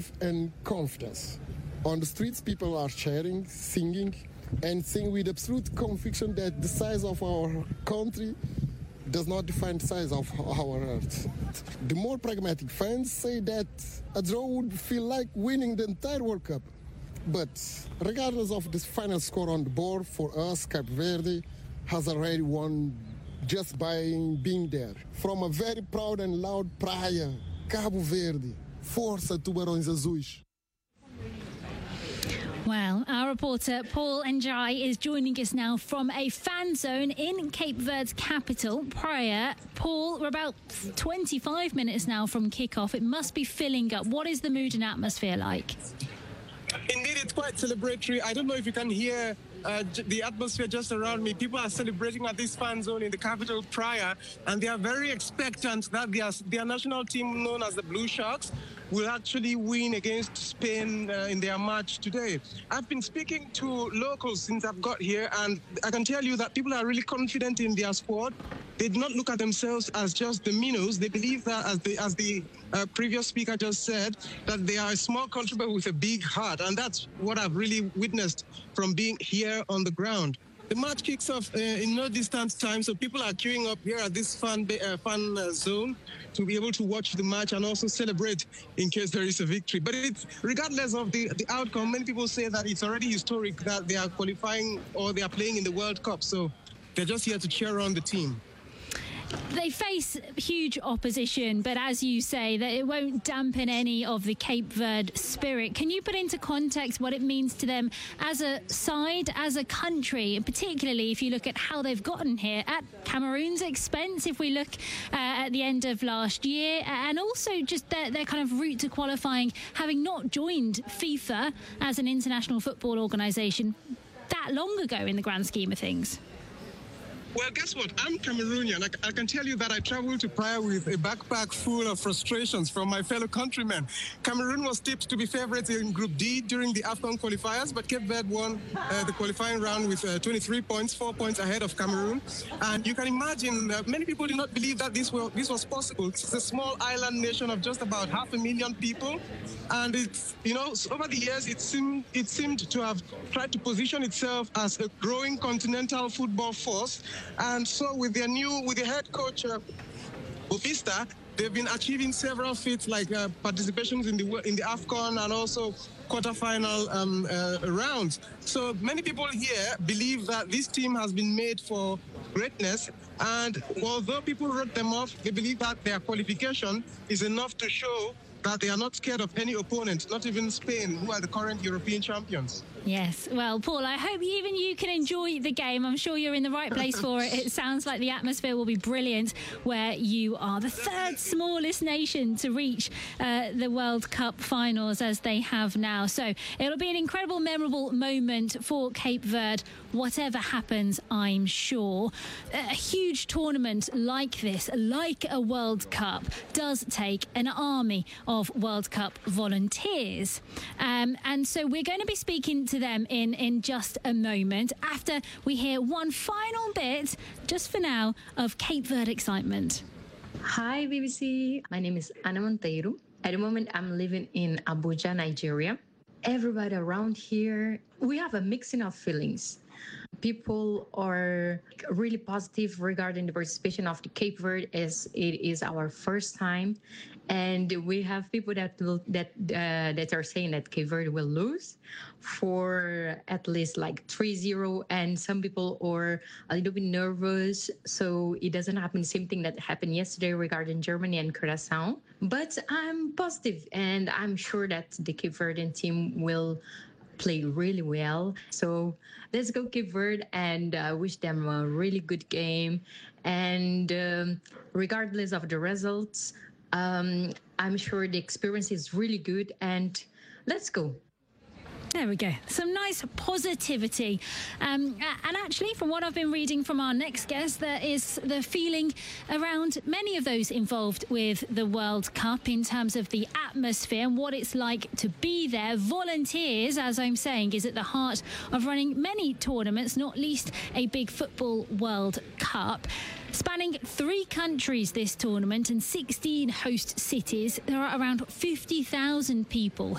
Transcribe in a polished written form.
and confidence. On the streets, people are cheering, singing, and saying with absolute conviction that the size of our country does not define the size of our earth. The more pragmatic fans say that a draw would feel like winning the entire World Cup. But regardless of the final score on the board, for us, Cape Verde has already won just by being there. From a very proud and loud Praia, Cabo Verde, Força Tubarões Azuis. Well, our reporter Paul Njai is joining us now from a fan zone in Cape Verde's capital, Praia. Paul, we're about 25 minutes now from kickoff. It must be filling up. What is the mood and atmosphere like? Indeed, it's quite celebratory. I don't know if you can hear the atmosphere just around me. People are celebrating at this fan zone in the capital, Praia, and they are very expectant that their national team, known as the Blue Sharks, will actually win against Spain in their match today. I've been speaking to locals since I've got here, and I can tell you that people are really confident in their squad. They do not look at themselves as just the minnows. They believe that, as the previous speaker just said, that they are a small country but with a big heart, and that's what I've really witnessed from being here on the ground. The match kicks off in no distant time, so people are queuing up here at this fan zone to be able to watch the match and also celebrate in case there is a victory. But it's, regardless of the outcome, many people say that it's already historic that they are qualifying or they are playing in the World Cup, so they're just here to cheer on the team. They face huge opposition, but as you say, that it won't dampen any of the Cape Verde spirit. Can you put into context what it means to them as a side, as a country, and particularly if you look at how they've gotten here at Cameroon's expense, if we look at the end of last year, and also just their kind of route to qualifying, having not joined FIFA as an international football organisation that long ago in the grand scheme of things? Well, guess what? I'm Cameroonian. I can tell you that I traveled to Praia with a backpack full of frustrations from my fellow countrymen. Cameroon was tipped to be favourites in Group D during the AFCON qualifiers, but Cape Verde won the qualifying round with 23 points, 4 points ahead of Cameroon. And you can imagine, many people did not believe that this was possible. It's a small island nation of just about 500,000 people. And it's, over the years, it seemed to have tried to position itself as a growing continental football force. And so with the head coach, Bopista, they've been achieving several feats like participations in the AFCON and also quarterfinal rounds. So many people here believe that this team has been made for greatness. And although people wrote them off, they believe that their qualification is enough to show that they are not scared of any opponent, not even Spain, who are the current European champions. Yes. Well, Paul, I hope even you can enjoy the game. I'm sure you're in the right place for it. It sounds like the atmosphere will be brilliant where you are. The third smallest nation to reach the World Cup finals as they have now. So it'll be an incredible, memorable moment for Cape Verde, whatever happens, I'm sure. A huge tournament like this, like a World Cup, does take an army of World Cup volunteers. And so we're going to be speaking to them in just a moment after we hear one final bit, just for now, of Cape Verde excitement. Hi, BBC. My name is Ana Monteiro. At the moment, I'm living in Abuja, Nigeria. Everybody around here, we have a mixing of feelings. People are really positive regarding the participation of the Cape Verde, as it is our first time. And we have people that are saying that Cape Verde will lose for at least like 3-0, and some people are a little bit nervous, so it doesn't happen the same thing that happened yesterday regarding Germany and Curaçao. But I'm positive, and I'm sure that the Cape Verdean team will play really well. So let's go Cape Verde, and wish them a really good game. And regardless of the results, I'm sure the experience is really good, and let's go. There we go. Some nice positivity. And actually, from what I've been reading from our next guest, there is the feeling around many of those involved with the World Cup in terms of the atmosphere and what it's like to be there. Volunteers, as I'm saying, is at the heart of running many tournaments, not least a big football World Cup. Spanning 3 countries, this tournament, and 16 host cities, there are around 50,000 people